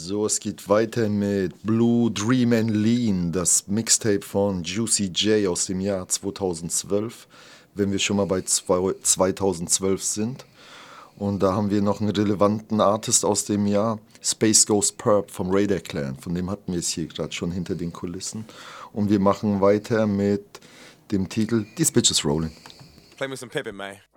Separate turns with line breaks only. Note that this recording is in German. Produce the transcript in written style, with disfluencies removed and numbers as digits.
So, es geht weiter mit Blue Dream and Lean, das Mixtape von Juicy J aus dem Jahr 2012, wenn wir schon mal bei 2012 sind. Und da haben wir noch einen relevanten Artist aus dem Jahr, Space Ghost Purp vom Raider Clan. Von dem hatten wir es hier gerade schon hinter den Kulissen. Und wir machen weiter mit dem Titel These Bitches Rollin'.
Play me some Pippin, man.